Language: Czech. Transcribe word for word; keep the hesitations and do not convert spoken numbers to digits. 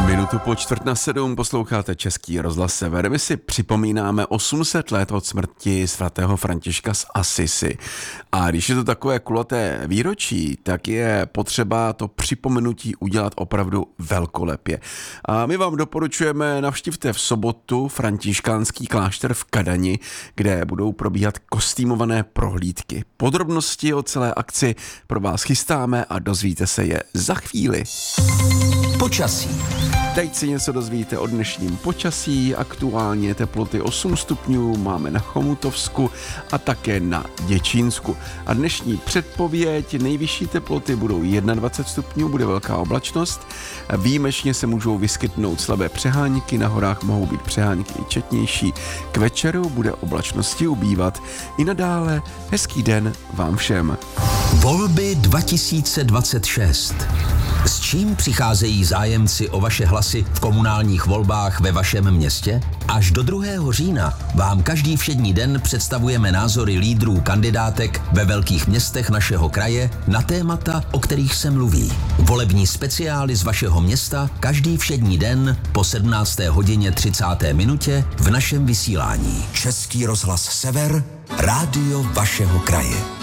Minutu po čtvrt na sedm posloucháte Český rozhlas Sever. My si připomínáme osm set let od smrti svatého Františka z Assisi. A když je to takové kulaté výročí, tak je potřeba to připomenutí udělat opravdu velkolepě. A my vám doporučujeme, navštivte v sobotu františkánský klášter v Kadani, kde budou probíhat kostýmované prohlídky. Podrobnosti o celé akci pro vás chystáme a dozvíte se je za chvíli. Počasí. Teď si něco dozvíte o dnešním počasí. Aktuálně teploty osm stupňů máme na Chomutovsku a také na Děčínsku. A dnešní předpověď: nejvyšší teploty budou dvacet jedna stupňů, bude velká oblačnost. Výjimečně se můžou vyskytnout slabé přehánky, na horách mohou být přehánky i četnější. K večeru bude oblačnosti ubývat. I nadále hezký den vám všem. Volby dva tisíce dvacet šest. S čím přicházejí zájemci o vaše hlasy v komunálních volbách ve vašem městě? Až do druhého října vám každý všední den představujeme názory lídrů kandidátek ve velkých městech našeho kraje na témata, o kterých se mluví. Volební speciály z vašeho města každý všední den po sedmnácté hodině třicáté minutě v našem vysílání. Český rozhlas Sever, rádio vašeho kraje.